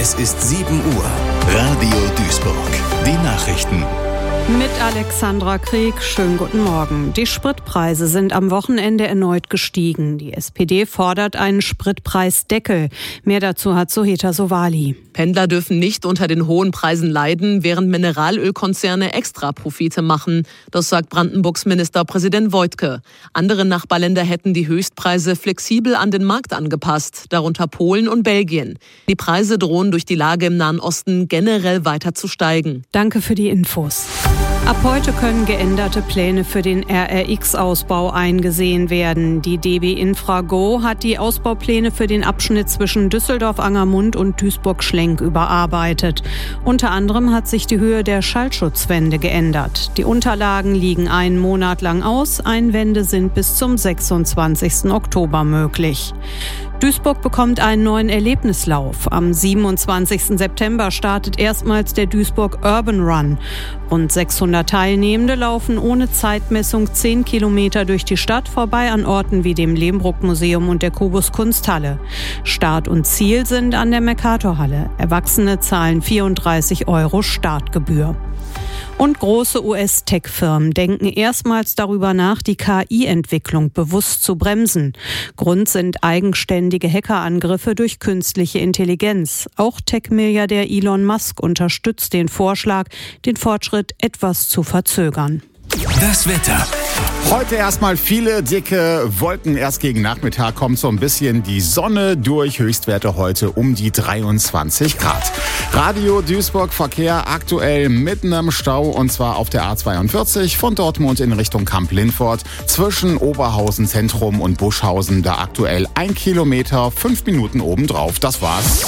Es ist 7 Uhr. Radio Duisburg. Die Nachrichten. Mit Alexandra Krieg, schönen guten Morgen. Die Spritpreise sind am Wochenende erneut gestiegen. Die SPD fordert einen Spritpreisdeckel. Mehr dazu hat Soheta Sowali. Pendler dürfen nicht unter den hohen Preisen leiden, während Mineralölkonzerne Extraprofite machen. Das sagt Brandenburgs Ministerpräsident Woidke. Andere Nachbarländer hätten die Höchstpreise flexibel an den Markt angepasst, darunter Polen und Belgien. Die Preise drohen durch die Lage im Nahen Osten generell weiter zu steigen. Danke für die Infos. Ab heute können geänderte Pläne für den RRX-Ausbau eingesehen werden. Die DB Infra Go hat die Ausbaupläne für den Abschnitt zwischen Düsseldorf-Angermund und Duisburg-Schlenk überarbeitet. Unter anderem hat sich die Höhe der Schallschutzwände geändert. Die Unterlagen liegen einen Monat lang aus. Einwände sind bis zum 26. Oktober möglich. Duisburg bekommt einen neuen Erlebnislauf. Am 27. September startet erstmals der Duisburg Urban Run. Rund 600 Teilnehmende laufen ohne Zeitmessung 10 Kilometer durch die Stadt vorbei an Orten wie dem Lehmbruck-Museum und der Kubus-Kunsthalle. Start und Ziel sind an der Mercatorhalle. Erwachsene zahlen 34 € Startgebühr. Und große US-Tech-Firmen denken erstmals darüber nach, die KI-Entwicklung bewusst zu bremsen. Grund sind eigenständige Hackerangriffe durch künstliche Intelligenz. Auch Tech-Milliardär Elon Musk unterstützt den Vorschlag, den Fortschritt etwas zu verzögern. Das Wetter. Heute erstmal viele dicke Wolken. Erst gegen Nachmittag kommt so ein bisschen die Sonne durch. Höchstwerte heute um die 23 Grad. Radio Duisburg Verkehr aktuell mitten im Stau und zwar auf der A42 von Dortmund in Richtung Kamp-Lindfort zwischen Oberhausen Zentrum und Buschhausen. Da aktuell 1 Kilometer, 5 Minuten obendrauf. Das war's.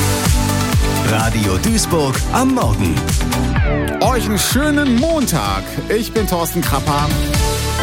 Radio Duisburg am Morgen. Euch einen schönen Montag. Ich bin Thorsten Krapper.